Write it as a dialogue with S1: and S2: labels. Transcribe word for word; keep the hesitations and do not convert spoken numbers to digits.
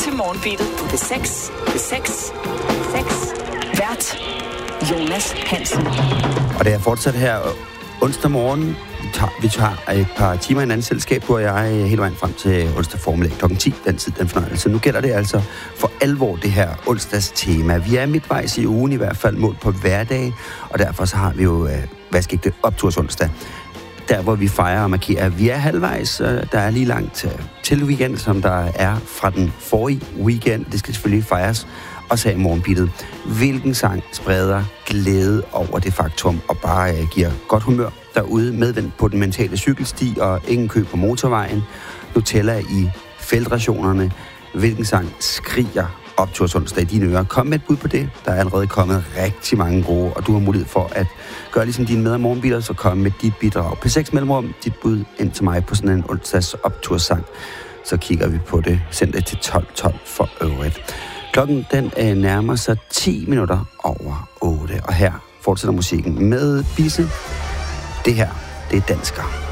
S1: til Morgenbeatet på B seks. B seks. seks. Vært Jonas Hansen.
S2: Og det er fortsat her onsdag morgen. Vi tager, vi tager et par timer i en anden selskab, hvor jeg er hele vejen frem til onsdag formiddag klokken ti. Den tid, den fornøjelse. Nu gælder det altså for alvor det her onsdags tema. Vi er midtvejs i ugen, i hvert fald målt på hverdag, og derfor så har vi jo øh, vaskægte opturs onsdag. Der, hvor vi fejrer og markerer, vi er halvvejs. Der er lige langt til weekend, som der er fra den forrige weekend. Det skal selvfølgelig fejres. Og så i morgenbittet. Hvilken sang spreder glæde over det faktum og bare øh, giver godt humør derude, medvendt på den mentale cykelsti og ingen kø på motorvejen. Nutella i feltrationerne. Hvilken sang skriger opturs onsdag i dine ører? Kom med et bud på det. Der er allerede kommet rigtig mange gode, og du har mulighed for at gøre ligesom dine med- og morgenbitter, så kom med dit bidrag. P seks mellemrum, dit bud ind til mig på sådan en onsdags opturssang. Så kigger vi på det. Send det til tolv tolv for øvrigt. Klokken den øh, nærmer sig ti minutter over otte, og her fortsætter musikken med Bisse. Det her, det er Dansker.